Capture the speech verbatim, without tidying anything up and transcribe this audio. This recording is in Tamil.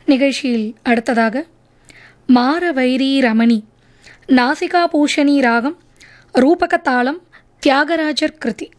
நிகழ்ச்சியில் அடுத்ததாக மாரவைரி ரமணி நாசிகா பூஷணி ராகம் ரூபக தாளம் தியாகராஜர் கிருதி.